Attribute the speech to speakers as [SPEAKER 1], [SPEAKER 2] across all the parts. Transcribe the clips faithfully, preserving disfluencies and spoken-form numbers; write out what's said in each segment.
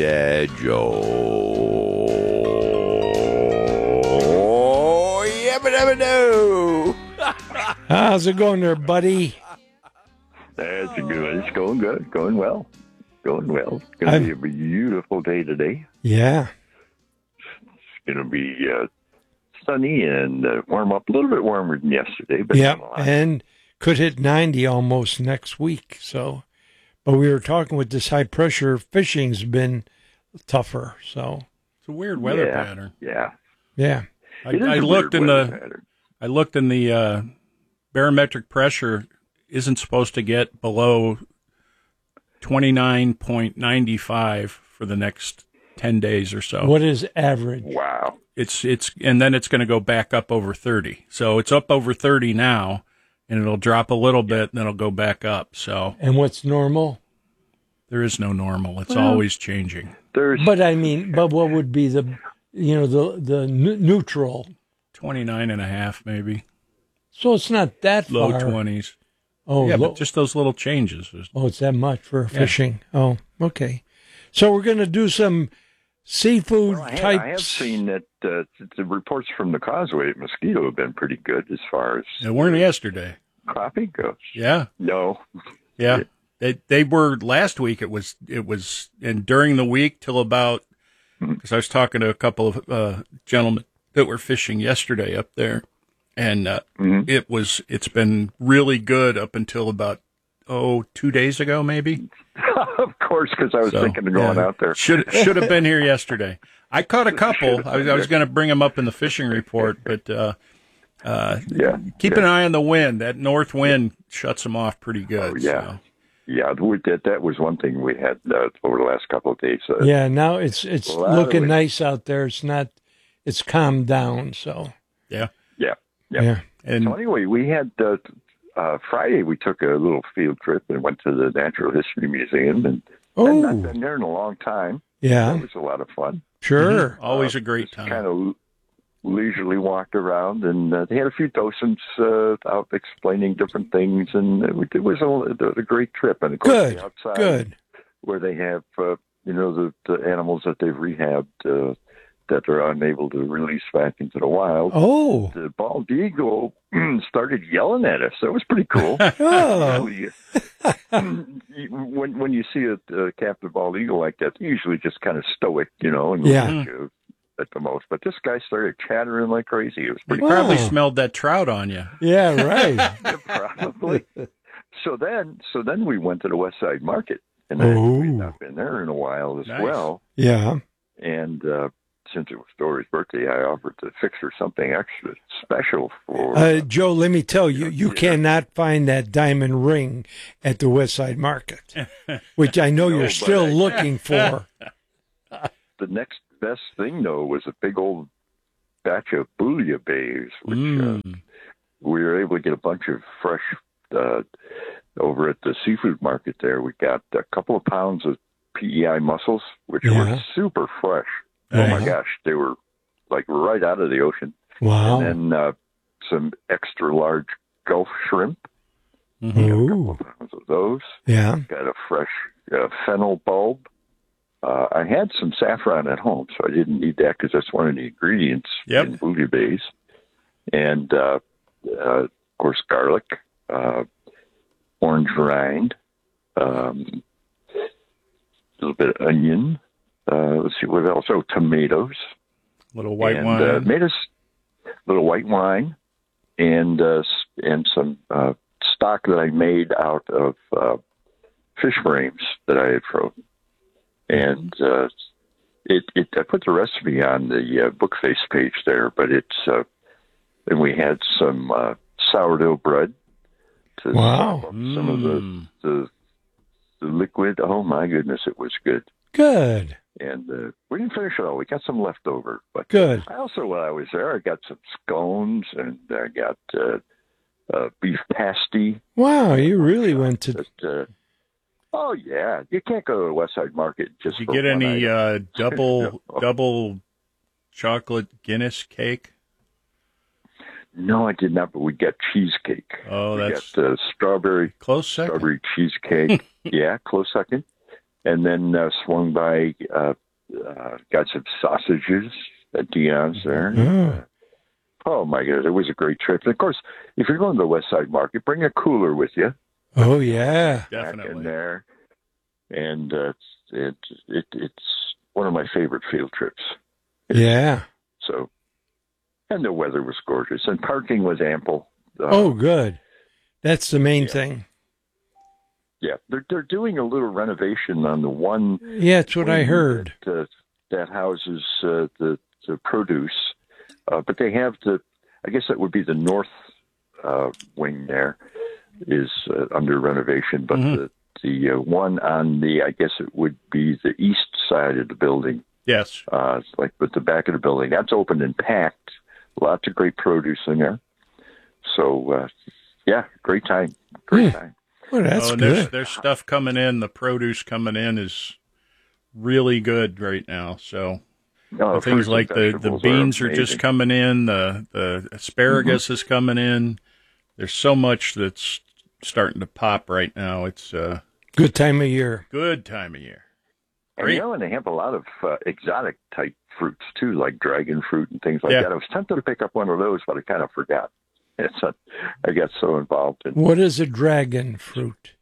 [SPEAKER 1] Yeah, Joe. Yabba dabba doo.
[SPEAKER 2] How's it going there, buddy?
[SPEAKER 3] That's good. It's going good. Going well. Going well. It's going to be a beautiful day today.
[SPEAKER 2] Yeah.
[SPEAKER 3] It's going to be uh, sunny and uh, warm up a little bit warmer than yesterday. But
[SPEAKER 2] yeah, and could hit ninety almost next week. So, but we were talking with this high pressure. Fishing's been tougher. So
[SPEAKER 4] it's a weird weather
[SPEAKER 3] yeah,
[SPEAKER 4] pattern.
[SPEAKER 3] Yeah.
[SPEAKER 2] Yeah.
[SPEAKER 4] I, I looked in the. Pattern. I looked in the uh, barometric pressure isn't supposed to get below twenty-nine point nine five for the next ten days or so.
[SPEAKER 2] What is average?
[SPEAKER 3] Wow.
[SPEAKER 4] It's it's and then it's going to go back up over thirty. So it's up over thirty now, and it'll drop a little bit, and then it'll go back up. So
[SPEAKER 2] and what's normal?
[SPEAKER 4] There is no normal. It's
[SPEAKER 2] well,
[SPEAKER 4] always changing.
[SPEAKER 3] There's
[SPEAKER 2] but I mean, but what would be the you know the the n- neutral?
[SPEAKER 4] twenty-nine and a half maybe.
[SPEAKER 2] So it's not that
[SPEAKER 4] low
[SPEAKER 2] far.
[SPEAKER 4] twenties.
[SPEAKER 2] Oh,
[SPEAKER 4] yeah,
[SPEAKER 2] low.
[SPEAKER 4] but just those little changes.
[SPEAKER 2] Oh, it's that much for
[SPEAKER 4] yeah.
[SPEAKER 2] fishing. Oh, okay. So we're going to do some seafood
[SPEAKER 3] well, I, have,
[SPEAKER 2] types.
[SPEAKER 3] I have seen that uh, the reports from the Causeway at Mosquito have been pretty good as far as
[SPEAKER 4] they weren't yesterday.
[SPEAKER 3] Crappie goes.
[SPEAKER 4] Yeah.
[SPEAKER 3] No.
[SPEAKER 4] Yeah. They they were last week. It was it was and during the week till about because I was talking to a couple of uh, gentlemen that were fishing yesterday up there, and uh, mm-hmm. it was it's been really good up until about oh two days ago maybe.
[SPEAKER 3] Of course, because I was so, thinking of going
[SPEAKER 4] yeah.
[SPEAKER 3] out there.
[SPEAKER 4] Should should have been here yesterday. I caught a couple. I was I was going to bring them up in the fishing report, but uh, uh,
[SPEAKER 3] yeah,
[SPEAKER 4] keep
[SPEAKER 3] yeah.
[SPEAKER 4] an eye on the wind. That north wind shuts them off pretty good.
[SPEAKER 3] Oh, yeah.
[SPEAKER 4] So.
[SPEAKER 3] Yeah, that that was one thing we had uh, over the last couple of days. Uh,
[SPEAKER 2] yeah, now it's it's looking nice out there. It's not, it's calmed down. So
[SPEAKER 4] yeah,
[SPEAKER 3] yeah, yeah.
[SPEAKER 2] yeah.
[SPEAKER 3] And so anyway, we had uh, uh, Friday. We took a little field trip and went to the Natural History Museum, and
[SPEAKER 2] oh,
[SPEAKER 3] I've not been there in a long time.
[SPEAKER 2] Yeah,
[SPEAKER 3] it was a lot of fun.
[SPEAKER 2] Sure,
[SPEAKER 4] mm-hmm. always
[SPEAKER 3] uh,
[SPEAKER 4] a great time.
[SPEAKER 3] Kind of leisurely walked around, and uh, they had a few docents uh, out explaining different things, and it, it was a, a great trip. And of course,
[SPEAKER 2] good,
[SPEAKER 3] the outside
[SPEAKER 2] good,
[SPEAKER 3] where they have uh, you know the, the animals that they've rehabbed uh, that are unable to release back into the wild.
[SPEAKER 2] Oh,
[SPEAKER 3] the bald eagle started yelling at us. That was pretty cool.
[SPEAKER 2] Oh.
[SPEAKER 3] when when you see a, a captive bald eagle like that, they're usually just kind of stoic, you know, and
[SPEAKER 2] yeah.
[SPEAKER 3] at the most. But this guy started chattering like crazy. It was pretty.
[SPEAKER 4] He
[SPEAKER 3] cool.
[SPEAKER 4] probably smelled that trout on you.
[SPEAKER 2] Yeah, right.
[SPEAKER 3] Yeah, probably. So then, so then we went to the West Side Market, and
[SPEAKER 2] oh.
[SPEAKER 3] we've not been there in a while as
[SPEAKER 4] nice.
[SPEAKER 3] well.
[SPEAKER 2] Yeah.
[SPEAKER 3] And uh, since it was Dory's birthday, I offered to fix her something extra special for.
[SPEAKER 2] Uh, Joe, let me tell you, you
[SPEAKER 3] yeah.
[SPEAKER 2] cannot find that diamond ring at the West Side Market, which I know
[SPEAKER 3] no,
[SPEAKER 2] you're still
[SPEAKER 3] I,
[SPEAKER 2] looking for.
[SPEAKER 3] The next best thing, though, was a big old batch of bouillabaisse, which
[SPEAKER 4] mm.
[SPEAKER 3] uh, we were able to get a bunch of fresh uh, over at the seafood market there. We got a couple of pounds of P E I mussels, which
[SPEAKER 2] yeah.
[SPEAKER 3] were super fresh.
[SPEAKER 2] Uh-huh.
[SPEAKER 3] Oh, my gosh. They were like right out of the ocean.
[SPEAKER 2] Wow.
[SPEAKER 3] And then uh, some extra large Gulf shrimp.
[SPEAKER 2] Mm-hmm.
[SPEAKER 3] A couple of pounds of those.
[SPEAKER 2] Yeah.
[SPEAKER 3] Got a fresh uh, fennel bulb. Uh, I had some saffron at home, so I didn't need that because that's one of the ingredients
[SPEAKER 4] yep.
[SPEAKER 3] in bouillabaisse. And, uh, uh, of course, garlic, uh, orange rind, um, a little bit of onion. Uh, let's see what else. Oh, tomatoes.
[SPEAKER 4] Little white
[SPEAKER 3] and,
[SPEAKER 4] wine.
[SPEAKER 3] Uh, made us a little white wine and uh, and some uh, stock that I made out of uh, fish frames that I had frozen. And uh, it, it, I put the recipe on the uh, Bookface page there, but it's, uh, and we had some uh, sourdough bread to
[SPEAKER 2] wow.
[SPEAKER 3] some mm. of the, the the liquid. Oh my goodness, it was good.
[SPEAKER 2] Good.
[SPEAKER 3] And uh, we didn't finish it all. We got some left over. But
[SPEAKER 2] good.
[SPEAKER 3] I also, while I was there, I got some scones and I got uh, uh, beef pasty.
[SPEAKER 2] Wow, you really went to.
[SPEAKER 3] But, uh, Oh yeah, you can't go to the West Side Market just.
[SPEAKER 4] Did you
[SPEAKER 3] for
[SPEAKER 4] get
[SPEAKER 3] one
[SPEAKER 4] any uh, double
[SPEAKER 3] no.
[SPEAKER 4] double chocolate Guinness cake?
[SPEAKER 3] No, I did not. But we got cheesecake.
[SPEAKER 4] Oh,
[SPEAKER 3] we
[SPEAKER 4] that's
[SPEAKER 3] got, uh, strawberry
[SPEAKER 4] close second.
[SPEAKER 3] Strawberry cheesecake. Yeah, close second. and then uh, swung by, uh, uh, got some sausages at Dion's there.
[SPEAKER 2] Oh.
[SPEAKER 3] Oh my goodness, it was a great trip. And of course, if you're going to the West Side Market, bring a cooler with you.
[SPEAKER 2] Oh, yeah.
[SPEAKER 3] Back in
[SPEAKER 4] Definitely.
[SPEAKER 3] there, and uh, it, it it's one of my favorite field trips.
[SPEAKER 2] Yeah.
[SPEAKER 3] So, and the weather was gorgeous, and parking was ample. Uh,
[SPEAKER 2] Oh, good. That's the main
[SPEAKER 3] Yeah.
[SPEAKER 2] thing.
[SPEAKER 3] yeah, they're they're doing a little renovation on the one.
[SPEAKER 2] Yeah, that's what I
[SPEAKER 3] wing
[SPEAKER 2] heard.
[SPEAKER 3] That, uh, that houses uh, the the produce, uh, but they have the. I guess that would be the north uh, wing. There is uh, under renovation, but
[SPEAKER 4] Mhm.
[SPEAKER 3] the the uh, one on the I guess it would be the east side of the building.
[SPEAKER 4] Yes.
[SPEAKER 3] Uh, it's like with the back of the building. That's open and packed. Lots of great produce in there. So, uh, yeah, great time. Great
[SPEAKER 2] Hmm.
[SPEAKER 3] time.
[SPEAKER 2] Well, that's
[SPEAKER 4] oh, and there's,
[SPEAKER 2] good.
[SPEAKER 4] there's stuff coming in. The produce coming in is really good right now. So
[SPEAKER 3] Oh,
[SPEAKER 4] the things
[SPEAKER 3] fruits
[SPEAKER 4] like
[SPEAKER 3] and
[SPEAKER 4] the, the
[SPEAKER 3] vegetables
[SPEAKER 4] beans are, just
[SPEAKER 3] amazing.
[SPEAKER 4] coming in. The the asparagus
[SPEAKER 3] Mm-hmm.
[SPEAKER 4] is coming in. There's so much that's starting to pop right now. It's a
[SPEAKER 2] Good time of year.
[SPEAKER 4] good time of year.
[SPEAKER 3] And,
[SPEAKER 4] Great.
[SPEAKER 3] you know, and they have a lot of uh, exotic type fruits, too, like dragon fruit and things like
[SPEAKER 4] Yeah.
[SPEAKER 3] that. I was tempted to pick up one of those, but I kind of forgot. It's a, I got so involved in
[SPEAKER 2] What is a dragon fruit?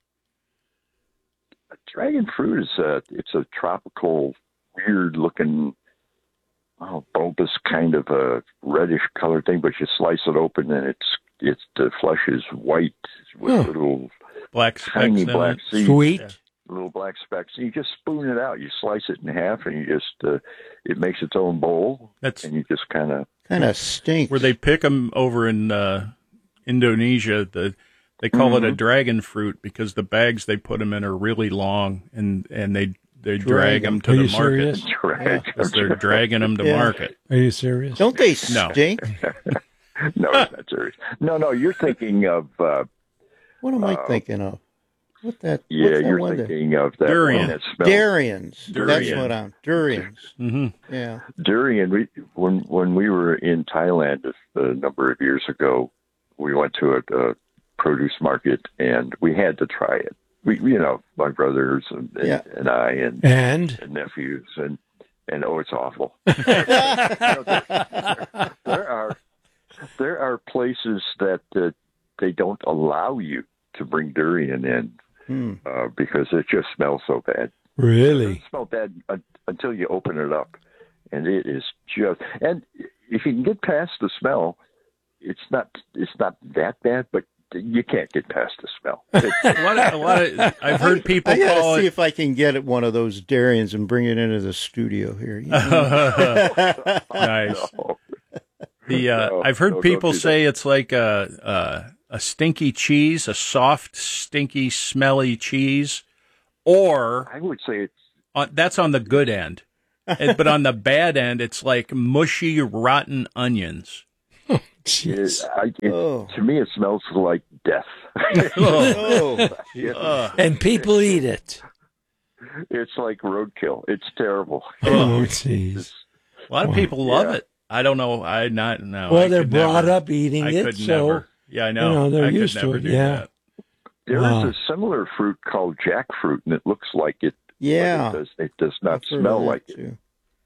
[SPEAKER 3] dragon fruit. Is a, it's a tropical, weird-looking, oh, bulbous kind of a reddish colored thing, but you slice it open and it's it's the flesh is white with
[SPEAKER 2] Huh.
[SPEAKER 3] little
[SPEAKER 4] Black specks
[SPEAKER 3] tiny
[SPEAKER 4] in
[SPEAKER 3] black
[SPEAKER 4] it.
[SPEAKER 3] seeds,
[SPEAKER 2] Sweet.
[SPEAKER 4] Yeah.
[SPEAKER 3] little black specks. And you just spoon it out. You slice it in half, and you just uh, it makes its own bowl,
[SPEAKER 4] That's
[SPEAKER 3] and you just kind of
[SPEAKER 5] Kind of stinks.
[SPEAKER 4] where they pick them over in uh, Indonesia. The they call it a
[SPEAKER 3] Mhm.
[SPEAKER 4] dragon fruit because the bags they put them in are really long, and and they they drag
[SPEAKER 5] Drag 'em.
[SPEAKER 4] them to
[SPEAKER 2] Are
[SPEAKER 4] the
[SPEAKER 2] you
[SPEAKER 4] market.
[SPEAKER 2] serious?
[SPEAKER 3] drag.
[SPEAKER 4] Because they're dragging them to
[SPEAKER 5] Yeah.
[SPEAKER 4] market.
[SPEAKER 2] Are you serious?
[SPEAKER 5] Don't they
[SPEAKER 4] No.
[SPEAKER 5] stink?
[SPEAKER 3] No, it's not serious. No, no, you're thinking of uh,
[SPEAKER 5] What am I
[SPEAKER 3] Uh,
[SPEAKER 5] thinking of? What that?
[SPEAKER 3] yeah,
[SPEAKER 5] what's that
[SPEAKER 3] you're
[SPEAKER 5] one that-
[SPEAKER 3] thinking of that
[SPEAKER 4] Durian.
[SPEAKER 3] one that smells.
[SPEAKER 5] Durians. That's
[SPEAKER 4] Durian.
[SPEAKER 5] what I'm. Durians.
[SPEAKER 4] hmm
[SPEAKER 5] Yeah.
[SPEAKER 3] Durian. We when when we were in Thailand a, a number of years ago, we went to a, a produce market and we had to try it. We, you know, my brothers and, and,
[SPEAKER 5] Yeah.
[SPEAKER 3] and I and,
[SPEAKER 2] And
[SPEAKER 3] and nephews and and oh, it's awful. there are there are places that uh, they don't allow you to bring durian in
[SPEAKER 5] Hmm.
[SPEAKER 3] uh, because it just smells so bad. It
[SPEAKER 2] really,
[SPEAKER 3] doesn't smell bad un- until you open it up, and it is just. And if you can get past the smell, it's not it's not that bad, but you can't get past the smell. It's,
[SPEAKER 4] A lot of, a lot of I've heard people
[SPEAKER 5] I gotta
[SPEAKER 4] call
[SPEAKER 5] see
[SPEAKER 4] it.
[SPEAKER 5] if I can get one of those Durians and bring it into the studio here. You know?
[SPEAKER 4] Nice.
[SPEAKER 3] no.
[SPEAKER 4] The uh,
[SPEAKER 3] No,
[SPEAKER 4] I've heard
[SPEAKER 3] no, don't
[SPEAKER 4] people
[SPEAKER 3] do that.
[SPEAKER 4] say it's like a, a a stinky cheese, a soft, stinky, smelly cheese, or
[SPEAKER 3] I would say it's
[SPEAKER 4] on, that's on the good end, And- but on the bad end, it's like mushy, rotten onions.
[SPEAKER 2] jeez.
[SPEAKER 3] it, I, it,
[SPEAKER 5] Oh.
[SPEAKER 3] to me, it smells like death.
[SPEAKER 5] Oh,
[SPEAKER 4] Ugh.
[SPEAKER 2] And people eat it.
[SPEAKER 3] It's like roadkill. It's terrible.
[SPEAKER 2] Oh, jeez.
[SPEAKER 4] A lot of people love
[SPEAKER 3] Yeah.
[SPEAKER 4] it. I don't know. I not no.
[SPEAKER 2] Well,
[SPEAKER 4] I
[SPEAKER 2] they're
[SPEAKER 4] could
[SPEAKER 2] brought
[SPEAKER 4] never.
[SPEAKER 2] up eating
[SPEAKER 4] I
[SPEAKER 2] it,
[SPEAKER 4] could
[SPEAKER 2] so
[SPEAKER 4] never. Yeah, I know.
[SPEAKER 2] you know, they're
[SPEAKER 4] I
[SPEAKER 2] used
[SPEAKER 4] could
[SPEAKER 2] to
[SPEAKER 4] never
[SPEAKER 2] it,
[SPEAKER 4] do
[SPEAKER 2] yeah.
[SPEAKER 4] that.
[SPEAKER 3] There is
[SPEAKER 2] Wow.
[SPEAKER 3] a similar fruit called jackfruit, and it looks like it. but
[SPEAKER 5] yeah.
[SPEAKER 3] It does, it does not
[SPEAKER 5] I've heard
[SPEAKER 3] smell
[SPEAKER 5] of that
[SPEAKER 3] like it.
[SPEAKER 5] too.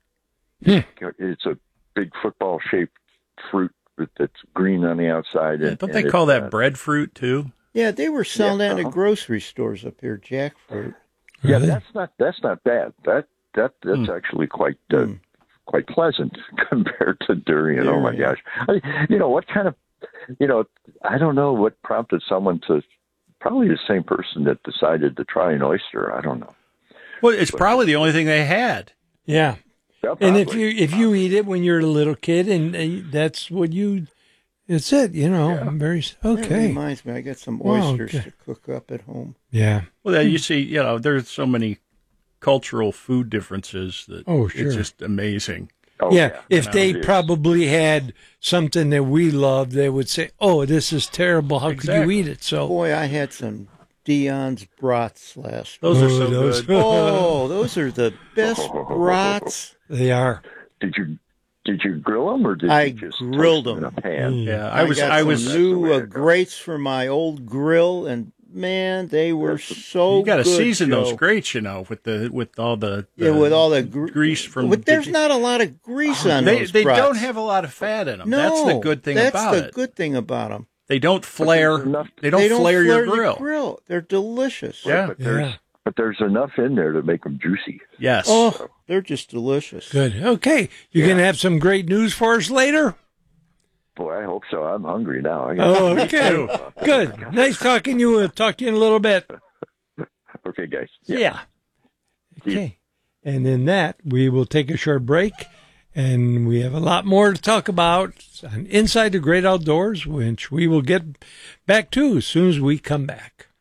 [SPEAKER 3] It's a big football-shaped fruit with- that's green on the outside.
[SPEAKER 4] Yeah,
[SPEAKER 3] and,
[SPEAKER 4] don't
[SPEAKER 3] and
[SPEAKER 4] they call
[SPEAKER 3] it's,
[SPEAKER 4] that
[SPEAKER 3] uh,
[SPEAKER 4] breadfruit too?
[SPEAKER 5] Yeah, they were selling
[SPEAKER 3] Yeah,
[SPEAKER 5] that at
[SPEAKER 3] uh-huh.
[SPEAKER 5] grocery stores up here, jackfruit.
[SPEAKER 3] Yeah,
[SPEAKER 2] Really?
[SPEAKER 3] that's not that's not bad. That that that's
[SPEAKER 4] Hmm.
[SPEAKER 3] actually quite uh,
[SPEAKER 5] Hmm.
[SPEAKER 3] quite pleasant compared to durian. Oh my
[SPEAKER 5] Durian.
[SPEAKER 3] gosh! I, you know what kind of you know I don't know what prompted someone to probably the same person that decided to try an oyster. I don't know.
[SPEAKER 4] Well, it's probably the only thing they had.
[SPEAKER 2] Yeah.
[SPEAKER 3] Yeah,
[SPEAKER 2] And if
[SPEAKER 3] probably.
[SPEAKER 2] you if you eat it when you're a little kid, and uh, that's what you, it's it. You know,
[SPEAKER 3] Yeah.
[SPEAKER 2] I'm very
[SPEAKER 5] That
[SPEAKER 2] okay.
[SPEAKER 5] reminds me, I got some
[SPEAKER 2] Wow,
[SPEAKER 5] oysters
[SPEAKER 2] okay.
[SPEAKER 5] to cook up at home.
[SPEAKER 2] Yeah.
[SPEAKER 4] Well, you see, you know, there's so many cultural food differences that
[SPEAKER 2] Oh, sure.
[SPEAKER 4] it's just amazing.
[SPEAKER 3] Oh,
[SPEAKER 2] yeah, if
[SPEAKER 3] no,
[SPEAKER 2] they
[SPEAKER 3] it is.
[SPEAKER 2] probably had something that we love, they would say, "Oh, this is terrible. How could
[SPEAKER 4] Exactly.
[SPEAKER 2] you eat it?" So,
[SPEAKER 5] Boy, I had some Dion's brats last week.
[SPEAKER 4] Those are
[SPEAKER 2] Oh,
[SPEAKER 4] so
[SPEAKER 2] those-
[SPEAKER 4] good.
[SPEAKER 5] Oh, those are the best brats.
[SPEAKER 2] they are.
[SPEAKER 3] Did you did you grill them or did
[SPEAKER 5] I
[SPEAKER 3] you just
[SPEAKER 5] grilled
[SPEAKER 3] toast them in
[SPEAKER 5] them.
[SPEAKER 3] a pan?
[SPEAKER 2] Mm.
[SPEAKER 4] Yeah, I was,
[SPEAKER 5] got
[SPEAKER 4] I
[SPEAKER 5] some
[SPEAKER 4] was,
[SPEAKER 3] That's the
[SPEAKER 5] new
[SPEAKER 3] way
[SPEAKER 5] uh,
[SPEAKER 3] to go.
[SPEAKER 5] grates for my old grill, and man, they were so.
[SPEAKER 4] You got to
[SPEAKER 5] good,
[SPEAKER 4] season
[SPEAKER 5] Joe.
[SPEAKER 4] those grates, you know, with the with all the, the
[SPEAKER 5] Yeah, with all the gr-
[SPEAKER 4] grease from.
[SPEAKER 5] But there's
[SPEAKER 4] the,
[SPEAKER 5] not a lot of grease on
[SPEAKER 4] They
[SPEAKER 5] those.
[SPEAKER 4] they
[SPEAKER 5] brats.
[SPEAKER 4] don't have a lot of fat in them.
[SPEAKER 5] No,
[SPEAKER 4] that's the good thing
[SPEAKER 5] that's
[SPEAKER 4] about
[SPEAKER 5] the
[SPEAKER 4] it.
[SPEAKER 5] good thing about them.
[SPEAKER 4] They don't flare.
[SPEAKER 3] enough-
[SPEAKER 4] They don't,
[SPEAKER 5] they don't
[SPEAKER 4] flare, your
[SPEAKER 5] the
[SPEAKER 4] grill.
[SPEAKER 5] grill. They're delicious.
[SPEAKER 4] Yeah.
[SPEAKER 3] But there's,
[SPEAKER 2] Yeah.
[SPEAKER 3] but there's enough in there to make them juicy.
[SPEAKER 4] Yes.
[SPEAKER 5] Oh, they're just delicious.
[SPEAKER 2] Good. Okay. You're going to have some great news for us later?
[SPEAKER 3] Boy, I hope so. I'm hungry now. I got-
[SPEAKER 2] Oh, okay. Good. Nice talking to you. We'll talk to you in a little bit.
[SPEAKER 3] Okay, guys.
[SPEAKER 2] Yeah. Okay. And in that, we will take a short break, and we have a lot more to talk about on Inside the Great Outdoors, which we will get back to as soon as we come back.